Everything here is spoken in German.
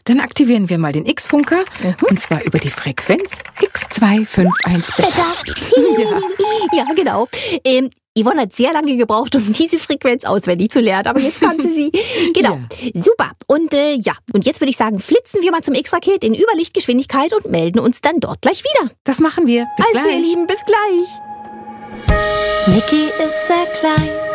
Dann aktivieren wir mal den X-Funker. Und zwar über die Frequenz X251 Beta. Ja, genau. Yvonne hat sehr lange gebraucht, um diese Frequenz auswendig zu lernen, aber jetzt kann sie. Genau, super. Und und jetzt würde ich sagen, flitzen wir mal zum X-Raket in Überlichtgeschwindigkeit und melden uns dann dort gleich wieder. Das machen wir. Bis gleich. Also, ihr Lieben, bis gleich. Niki ist sehr klein